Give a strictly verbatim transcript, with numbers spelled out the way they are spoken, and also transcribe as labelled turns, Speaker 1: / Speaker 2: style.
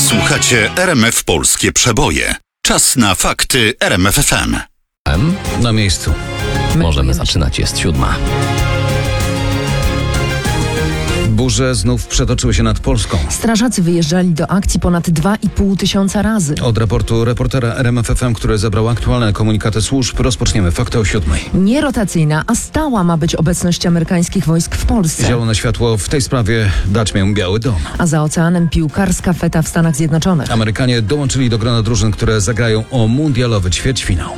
Speaker 1: Słuchacie R M F Polskie Przeboje. Czas na fakty R M F F M.
Speaker 2: Na miejscu. Możemy zaczynać, jest siódma. Burze znów przetoczyły się nad Polską.
Speaker 3: Strażacy wyjeżdżali do akcji ponad dwa i pół tysiąca razy.
Speaker 2: Od raportu reportera R M F F M, który zebrał aktualne komunikaty służb, rozpoczniemy fakty o siódmej.
Speaker 3: Nie rotacyjna, a stała ma być obecność amerykańskich wojsk w Polsce.
Speaker 2: Zielone światło w tej sprawie dać miał Biały Dom.
Speaker 3: A za oceanem piłkarska feta w Stanach Zjednoczonych.
Speaker 2: Amerykanie dołączyli do grona drużyn, które zagrają o mundialowy ćwierćfinał.